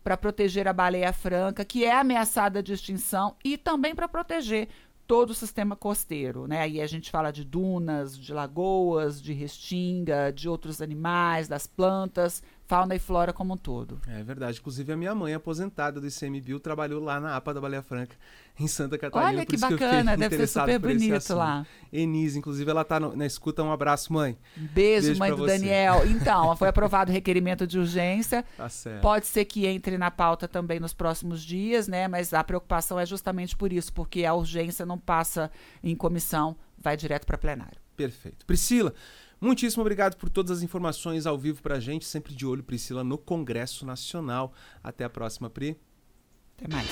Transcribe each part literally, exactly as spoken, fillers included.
para proteger a baleia franca, que é ameaçada de extinção, e também para proteger todo o sistema costeiro, né? Aí a gente fala de dunas, de lagoas, de restinga, de outros animais, das plantas, fauna e flora como um todo. É verdade. Inclusive a minha mãe, aposentada do ICMBio, trabalhou lá na APA da Baleia Franca, em Santa Catarina. Olha que por isso bacana, que deve ser super bonito lá. Enise, inclusive, ela está na escuta. Um abraço, mãe. Um beijo, beijo mãe do você. Daniel. Então, foi aprovado o requerimento de urgência. Tá certo. Pode ser que entre na pauta também nos próximos dias, né? Mas a preocupação é justamente por isso, porque a urgência não passa em comissão, vai direto para plenário. Perfeito. Priscila, muitíssimo obrigado por todas as informações ao vivo pra gente. Sempre de olho, Priscila, no Congresso Nacional. Até a próxima, Pri. Até mais.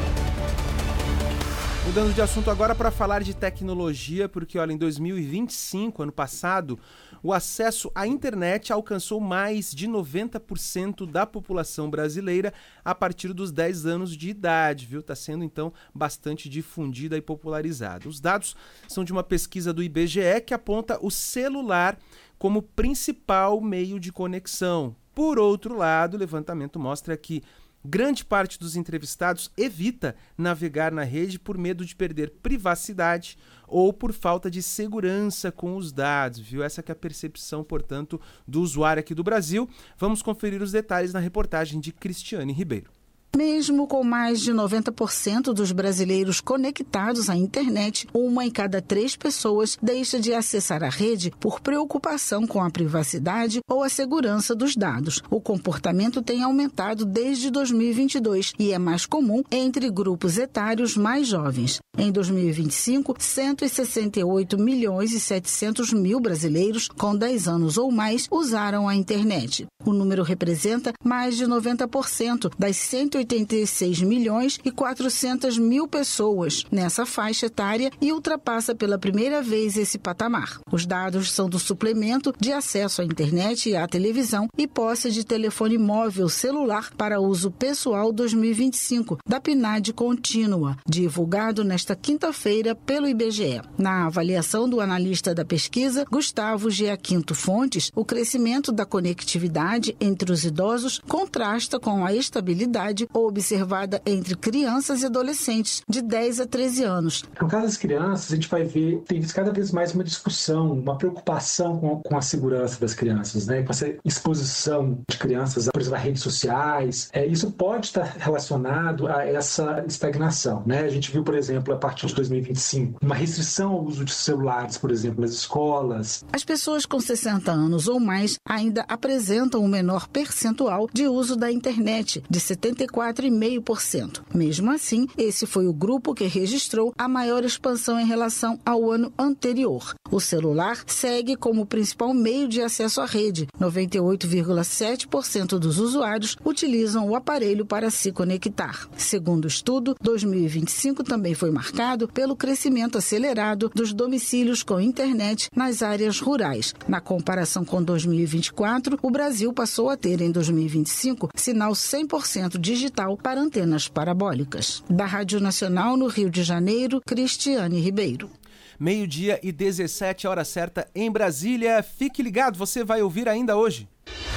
Mudando de assunto agora para falar de tecnologia, porque olha, em dois mil e vinte e cinco, ano passado, o acesso à internet alcançou mais de noventa por cento da população brasileira a partir dos dez anos de idade, viu? Está sendo, então, bastante difundida e popularizada. Os dados são de uma pesquisa do I B G E que aponta o celular como principal meio de conexão. Por outro lado, o levantamento mostra que grande parte dos entrevistados evita navegar na rede por medo de perder privacidade ou por falta de segurança com os dados, viu? Essa que é a percepção, portanto, do usuário aqui do Brasil. Vamos conferir os detalhes na reportagem de Cristiane Ribeiro. Mesmo com mais de noventa por cento dos brasileiros conectados à internet, uma em cada três pessoas deixa de acessar a rede por preocupação com a privacidade ou a segurança dos dados. O comportamento tem aumentado desde dois mil e vinte e dois e é mais comum entre grupos etários mais jovens. Em dois mil e vinte e cinco, cento e sessenta e oito milhões e setecentos mil brasileiros com dez anos ou mais usaram a internet. O número representa mais de noventa por cento das cento e oitenta e seis milhões e quatrocentas mil pessoas nessa faixa etária e ultrapassa pela primeira vez esse patamar. Os dados são do suplemento de acesso à internet e à televisão e posse de telefone móvel celular para uso pessoal dois mil e vinte e cinco, da P N A D contínua, divulgado nesta quinta-feira pelo I B G E. Na avaliação do analista da pesquisa, Gustavo Giaquinto Fontes, o crescimento da conectividade entre os idosos contrasta com a estabilidade observada entre crianças e adolescentes de dez a treze anos. No caso das crianças, a gente vai ver, tem visto cada vez mais uma discussão, uma preocupação com, com a segurança das crianças, né? Com essa exposição de crianças, por exemplo, a redes sociais. É, isso pode estar relacionado a essa estagnação, né? A gente viu, por exemplo, a partir de dois mil e vinte e cinco, uma restrição ao uso de celulares, por exemplo, nas escolas. As pessoas com sessenta anos ou mais ainda apresentam um menor percentual de uso da internet, de setenta e quatro vírgula cinco por cento. Mesmo assim, esse foi o grupo que registrou a maior expansão em relação ao ano anterior. O celular segue como o principal meio de acesso à rede. noventa e oito vírgula sete por cento dos usuários utilizam o aparelho para se conectar. Segundo o estudo, dois mil e vinte e cinco também foi marcado pelo crescimento acelerado dos domicílios com internet nas áreas rurais. Na comparação com dois mil e vinte e quatro, o Brasil passou a ter em dois mil e vinte e cinco sinal cem por cento digital para antenas parabólicas. Da Rádio Nacional no Rio de Janeiro, Cristiane Ribeiro. Meio-dia e dezessete, hora certa em Brasília. Fique ligado, você vai ouvir ainda hoje.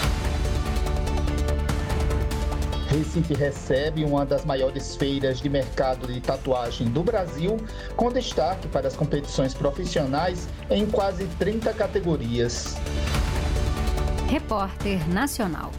Recife recebe uma das maiores feiras de mercado de tatuagem do Brasil, com destaque para as competições profissionais em quase trinta categorias. Repórter Nacional.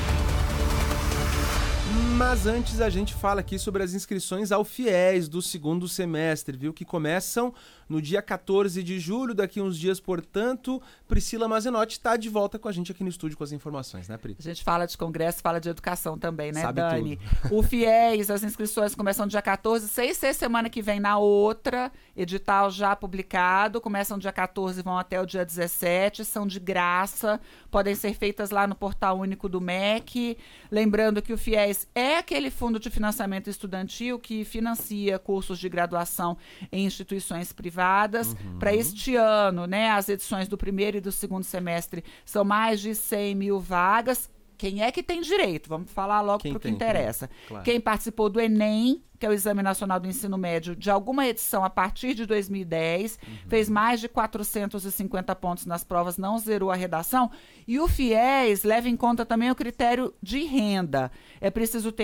Mas antes a gente fala aqui sobre as inscrições ao FIES do segundo semestre, viu? Que começam no dia quatorze de julho, daqui uns dias, portanto. Priscila Mazenotti está de volta com a gente aqui no estúdio com as informações, né, Pri? A gente fala de congresso, fala de educação também, né, Sabe Dani? tudo. O FIES, as inscrições começam dia quatorze, seis, seis semana que vem na outra, edital já publicado, começam dia quatorze e vão até o dia dezessete, são de graça, podem ser feitas lá no Portal Único do M E C. Lembrando que o FIES é aquele fundo de financiamento estudantil que financia cursos de graduação em instituições privadas. Uhum. Para este ano, né, as edições do primeiro e do segundo semestre são mais de cem mil vagas. Quem é que tem direito? Vamos falar logo para o que interessa. Claro. Quem participou do Enem, que é o Exame Nacional do Ensino Médio, de alguma edição a partir de dois mil e dez, uhum. fez mais de quatrocentos e cinquenta pontos nas provas, não zerou a redação. E o FIES leva em conta também o critério de renda. É preciso ter